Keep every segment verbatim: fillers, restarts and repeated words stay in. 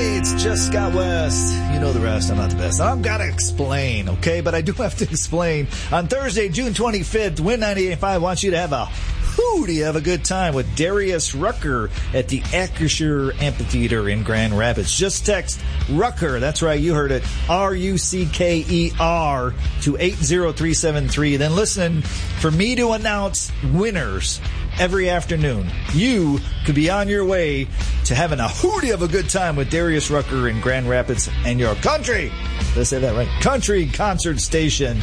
Hey, it's just Scott West. You know the rest. I'm not the best. I've got to explain, okay? But I do have to explain. On Thursday, June twenty-fifth, Win ninety-eight point five wants you to have a hooty, have a good time with Darius Rucker at the Acrisure Amphitheater in Grand Rapids. Just text Rucker, that's right, you heard it, R U C K E R, to eight zero three seven three. Then listen for me to announce winners every afternoon. You could be on your way to having a hooty of a good time with Darius Rucker in Grand Rapids and your country. Did I say that right? Country concert station.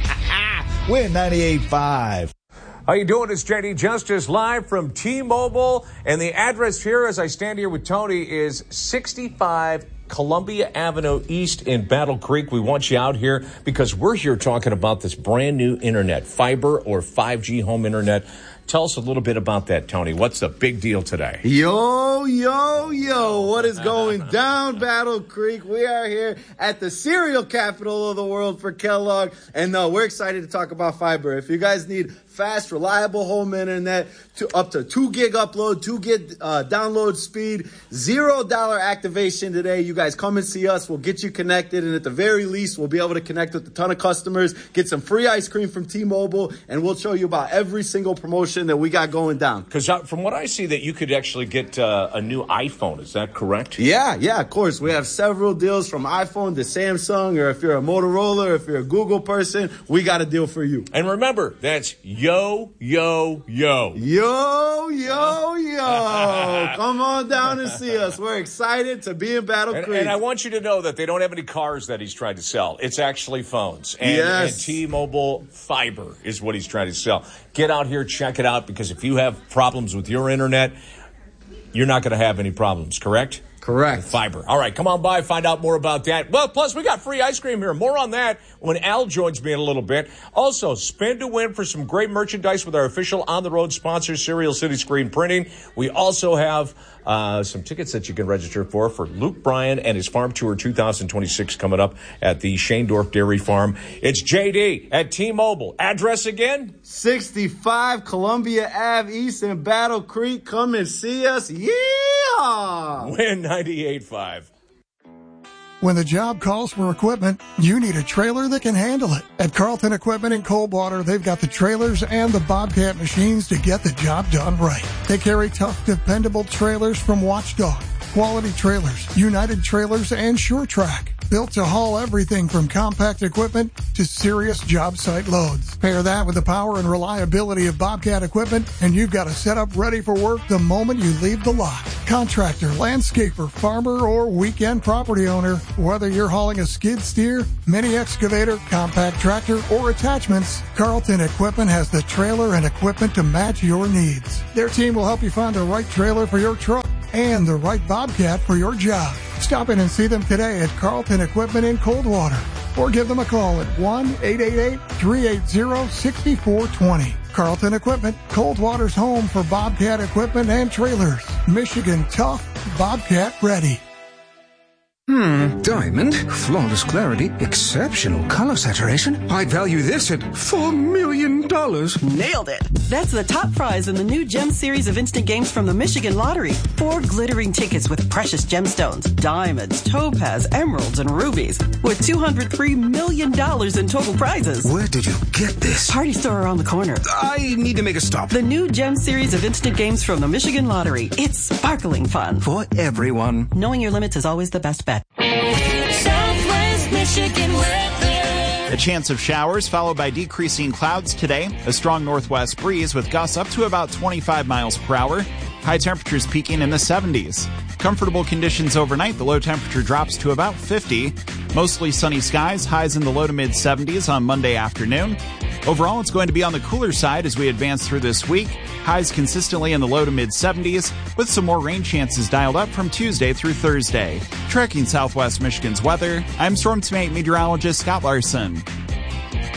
Win ninety-eight point five. How you doing? It's J D Justice live from T-Mobile. And the address here as I stand here with Tony is sixty-five Columbia Avenue East in Battle Creek. We want you out here because we're here talking about this brand new internet, fiber or five G home internet. Tell us a little bit about that, Tony. What's the big deal today? Yo, yo, yo. What is going down, Battle Creek? We are here at the cereal capital of the world for Kellogg. And no, we're excited to talk about fiber. If you guys need fast, reliable home internet, to up to two gig upload, two gig uh, download speed, zero dollar activation today. You guys come and see us. We'll get you connected. And at the very least, we'll be able to connect with a ton of customers, get some free ice cream from T-Mobile, and we'll show you about every single promotion that we got going down. Because from what I see, that you could actually get uh, a new iPhone. Is that correct? Yeah, yeah, of course. We have several deals from iPhone to Samsung, or if you're a Motorola, or if you're a Google person, we got a deal for you. And remember, that's yo, yo, yo. Yo, yo, yo. Come on down and see us. We're excited to be in Battle and, Creek. And I want you to know that they don't have any cars that he's trying to sell. It's actually phones. And, yes. and T-Mobile fiber is what he's trying to sell. Get out here, check it out, because if you have problems with your internet, you're not going to have any problems, correct? Correct. Fiber. All right, come on by, find out more about that. Well, plus, we got free ice cream here. More on that when Al joins me in a little bit. Also, spin to win for some great merchandise with our official on-the-road sponsor, Cereal City Screen Printing. We also have uh, some tickets that you can register for for Luke Bryan and his Farm Tour two thousand twenty-six coming up at the Shaendorf Dairy Farm. It's J D at T-Mobile. Address again? sixty-five Columbia Ave East in Battle Creek. Come and see us. Yeah! Win ninety-eight point five. When the job calls for equipment, you need a trailer that can handle it. At Carlton Equipment in Coldwater, they've got the trailers and the Bobcat machines to get the job done right. They carry tough, dependable trailers from Watchdog, Quality Trailers, United Trailers, and SureTrack. Built to haul everything from compact equipment to serious job site loads. Pair that with the power and reliability of Bobcat equipment, and you've got a setup ready for work the moment you leave the lot. Contractor, landscaper, farmer, or weekend property owner, whether you're hauling a skid steer, mini excavator, compact tractor, or attachments, Carlton Equipment has the trailer and equipment to match your needs. Their team will help you find the right trailer for your truck and the right Bobcat for your job. Stop in and see them today at Carlton Equipment in Coldwater, or give them a call at one eight eight eight, three eight zero, six four two zero. Carlton Equipment, Coldwater's home for Bobcat equipment and trailers. Michigan tough, Bobcat ready. Hmm, diamond, flawless clarity, exceptional color saturation. I'd value this at four million dollars. Nailed it. That's the top prize in the new Gem series of instant games from the Michigan Lottery. Four glittering tickets with precious gemstones, diamonds, topaz, emeralds, and rubies, with two hundred three million dollars in total prizes. Where did you get this? Party store around the corner. I need to make a stop. The new Gem series of instant games from the Michigan Lottery. It's sparkling fun. For everyone. Knowing your limits is always the best bet. Southwest Michigan weather. A chance of showers followed by decreasing clouds today. A strong northwest breeze with gusts up to about twenty-five miles per hour. High temperatures peaking in the seventies. Comfortable conditions overnight. The low temperature drops to about fifty. Mostly sunny skies. Highs in the low to mid seventies on Monday afternoon. Overall, it's going to be on the cooler side as we advance through this week. Highs consistently in the low to mid seventies, with some more rain chances dialed up from Tuesday through Thursday. Tracking Southwest Michigan's weather, I'm Storm Team eight meteorologist Scott Larson.